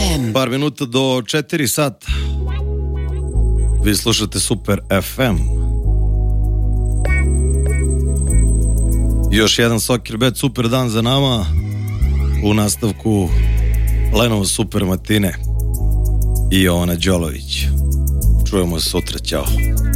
FM. Par minuta do 4 sata. Vi slušate Super FM. Još jedan Soccer Bet super dan za nama. U nastavku Lenovo Super Matine i Jovana Đolović. Čujemo se sutra, ćao.